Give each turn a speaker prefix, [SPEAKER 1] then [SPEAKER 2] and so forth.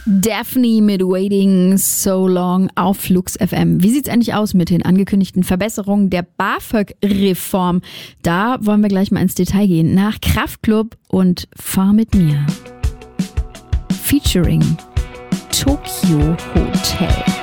[SPEAKER 1] Daphne mit Waiting So Long auf Flux FM. Wie sieht's eigentlich aus mit den angekündigten Verbesserungen der BAföG-Reform? Da wollen wir gleich mal ins Detail gehen. Nach Kraftklub und Fahr mit mir. Featuring Tokyo Hotel.